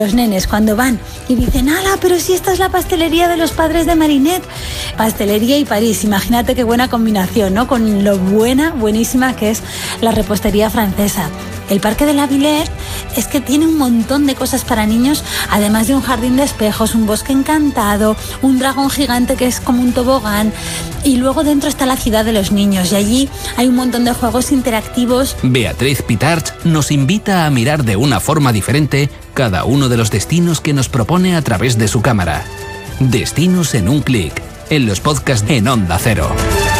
Los nenes cuando van y dicen, ¡hala! Pero si esta es la pastelería de los padres de Marinette. Pastelería y París, imagínate qué buena combinación, ¿no? Con lo buenísima que es la repostería francesa. El Parque de la Villette es que tiene un montón de cosas para niños, además de un jardín de espejos, un bosque encantado, un dragón gigante que es como un tobogán, y luego dentro está la ciudad de los niños y allí hay un montón de juegos interactivos. Beatriz Pitarch nos invita a mirar de una forma diferente cada uno de los destinos que nos propone a través de su cámara. Destinos en un clic, en los podcasts en Onda Cero.